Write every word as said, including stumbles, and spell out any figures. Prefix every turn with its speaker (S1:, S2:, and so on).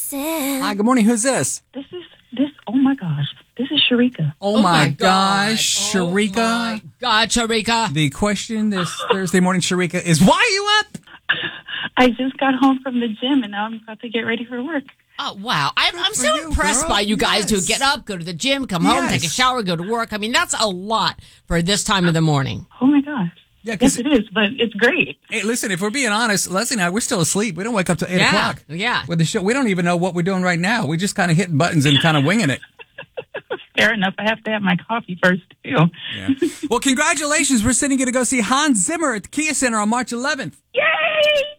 S1: Listen.
S2: Hi, good morning. Who's this?
S3: This is this. Oh my gosh, this is Sharika.
S2: Oh,
S4: Oh
S2: my
S4: my God.
S2: gosh,
S4: Oh
S2: Sharika.
S4: my God, Sharika.
S2: The question this Thursday morning, Sharika, is why are you up?
S3: I just got home from the gym and now I'm about to get ready for work.
S4: Oh, wow. I'm, I'm
S2: for
S4: so
S2: you,
S4: impressed
S2: girl.
S4: by you guys
S2: Yes.
S4: who get up, go to the gym, come home,
S2: Yes.
S4: take a shower, go to work. I mean, that's a lot for this time of the morning.
S3: Oh my gosh.
S2: Yeah,
S3: Yes,
S2: because
S3: it is, but it's great.
S2: hey, listen, if we're being honest, Leslie and I, we're still asleep. We don't wake up till eight
S4: Yeah,
S2: o'clock.
S4: yeah.
S2: With the show, we don't even know what we're doing right now. We just kind of hitting buttons and kind of winging it.
S3: Fair enough. I have to have my coffee first too.
S2: Yeah. Well, congratulations. We're sitting here to go see Hans Zimmer at the Kia Center on March eleventh.
S3: Yay!